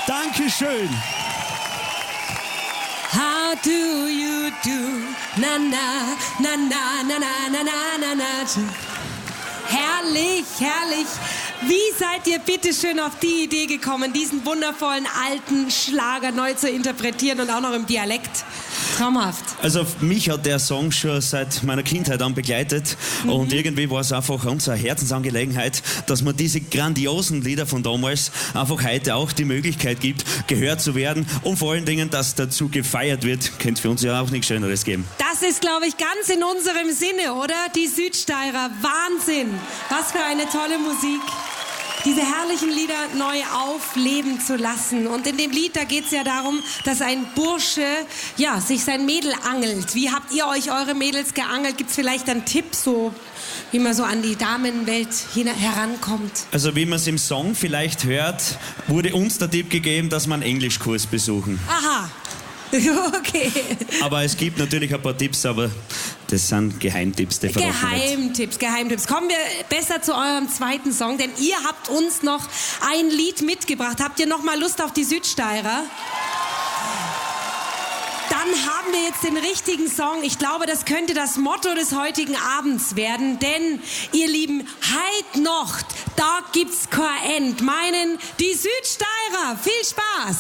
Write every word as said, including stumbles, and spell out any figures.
Dankeschön. How do you do? Na na, na na, na na, na na, na na. Herrlich, herrlich. Wie seid ihr bitte schön auf die Idee gekommen, diesen wundervollen alten Schlager neu zu interpretieren und auch noch im Dialekt? Traumhaft. Also mich hat der Song schon seit meiner Kindheit an begleitet mhm. und irgendwie war es einfach unsere Herzensangelegenheit, dass man diese grandiosen Lieder von damals einfach heute auch die Möglichkeit gibt, gehört zu werden und vor allen Dingen, dass dazu gefeiert wird. Könnte für uns ja auch nichts Schöneres geben. Das ist, glaube ich, ganz in unserem Sinne, oder? Die Südsteirer, Wahnsinn. Was für eine tolle Musik. Diese herrlichen Lieder neu aufleben zu lassen. Und in dem Lied, da geht es ja darum, dass ein Bursche ja, sich sein Mädel angelt. Wie habt ihr euch eure Mädels geangelt? Gibt es vielleicht einen Tipp, so, wie man so an die Damenwelt herankommt? Also wie man es im Song vielleicht hört, wurde uns der Tipp gegeben, dass wir einen Englischkurs besuchen. Aha. Okay. Aber es gibt natürlich ein paar Tipps, aber das sind Geheimtipps. Die Geheimtipps, Geheimtipps. Kommen wir besser zu eurem zweiten Song, denn ihr habt uns noch ein Lied mitgebracht. Habt ihr noch mal Lust auf die Südsteirer? Dann haben wir jetzt den richtigen Song. Ich glaube, das könnte das Motto des heutigen Abends werden. Denn, ihr Lieben, heit noch, da gibt's kein End. Meinen die Südsteirer. Viel Spaß!